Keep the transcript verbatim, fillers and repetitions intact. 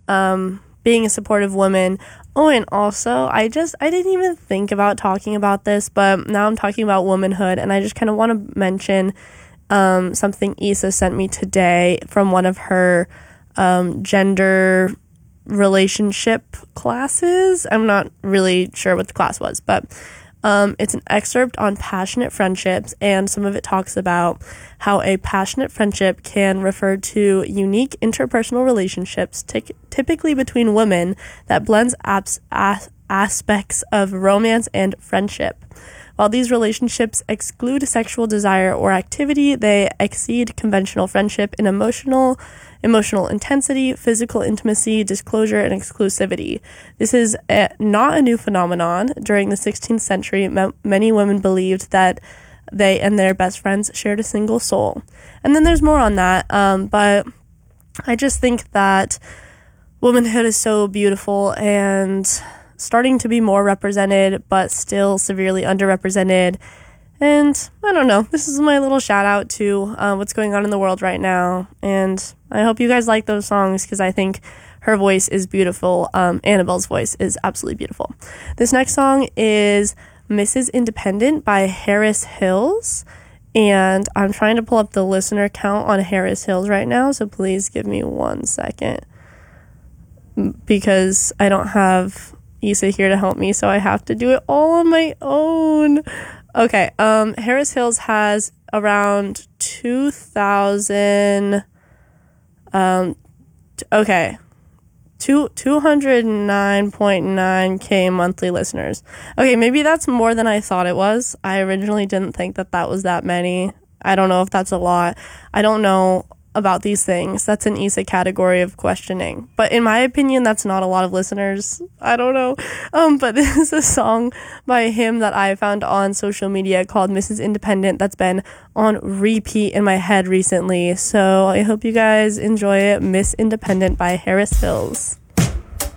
um, being a supportive woman. Oh, and also, I just, I didn't even think about talking about this, but now I'm talking about womanhood, and I just kind of want to mention um, something Issa sent me today from one of her um, gender relationship classes. I'm not really sure what the class was, but um, it's an excerpt on passionate friendships, and some of it talks about how a passionate friendship can refer to unique interpersonal relationships, t- typically between women, that blends abs- as- aspects of romance and friendship. While these relationships exclude sexual desire or activity, they exceed conventional friendship in emotional emotional intensity, physical intimacy, disclosure, and exclusivity. This is a, not a new phenomenon. During the sixteenth century, m- many women believed that they and their best friends shared a single soul. And then there's more on that, um, but I just think that womanhood is so beautiful and starting to be more represented, but still severely underrepresented. And I don't know, this is my little shout out to uh, what's going on in the world right now. And I hope you guys like those songs, because I think her voice is beautiful. Um, Annabelle's voice is absolutely beautiful. This next song is Missus Independent by Harris Hills. And I'm trying to pull up the listener count on Harris Hills right now, so please give me one second, because I don't have Issa here to help me, so I have to do it all on my own. Okay, um, Harris Hills has around two thousand, um, t- okay, two, two hundred nine point nine K monthly listeners. Okay, maybe that's more than I thought it was. I originally didn't think that that was that many. I don't know if that's a lot. I don't know about these things. That's an Issa category of questioning. But in my opinion, that's not a lot of listeners. I don't know. Um, but this is a song by him that I found on social media called Missus Independent that's been on repeat in my head recently. So I hope you guys enjoy it. Miss Independent by Harris Hills.